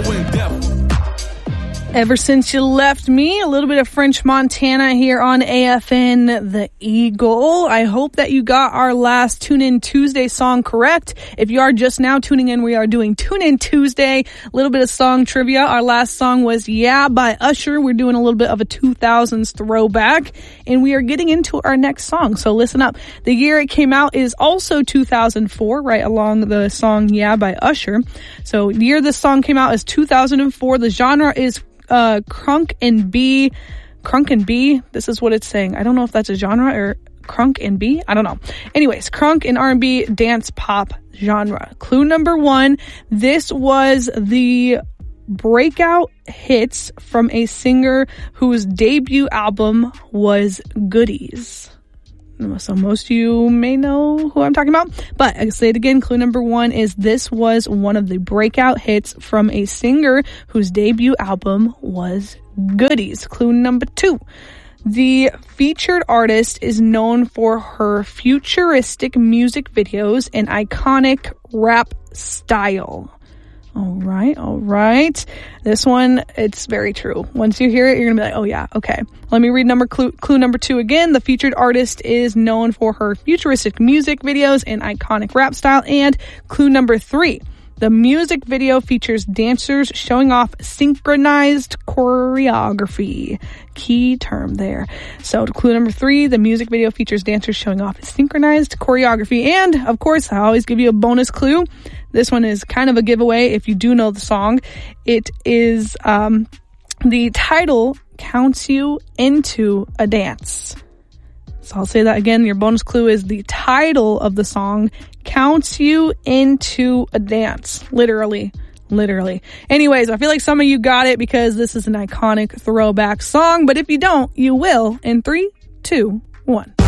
Ever Since You Left Me, a little bit of French Montana here on AFN The Eagle. I hope that you got our last Tune In Tuesday song correct. If you are just now tuning in, we are doing Tune In Tuesday, a little bit of song trivia. Our last song was Yeah by Usher. We're doing a little bit of a 2000s throwback, and we are getting into our next song, so listen up. The year it came out is also 2004, right along the song Yeah by Usher. So the year this song came out is 2004. The genre is crunk and B. This is what it's saying. I don't know if that's a genre or crunk and B. I don't know. Anyways, crunk and R&B dance pop genre. Clue number 1. This was the breakout hits from a singer whose debut album was Goodies. So most of you may know who I'm talking about, but I'll say it again. Clue number 1 is this was one of the breakout hits from a singer whose debut album was Goodies. Clue number 2. The featured artist is known for her futuristic music videos and iconic rap style. All right. This one, it's very true. Once you hear it, you're gonna be like, oh yeah, okay. Let me read clue number 2 again. The featured artist is known for her futuristic music videos and iconic rap style. And clue number 3. The music video features dancers showing off synchronized choreography. Key term there. So clue number 3, the music video features dancers showing off synchronized choreography. And of course, I always give you a bonus clue. This one is kind of a giveaway if you do know the song. It is, the title counts you into a dance. So I'll say that again. Your bonus clue is the title of the song counts you into a dance. Literally. Anyways, I feel like some of you got it because this is an iconic throwback song, but if you don't, you will in 3, 2, 1.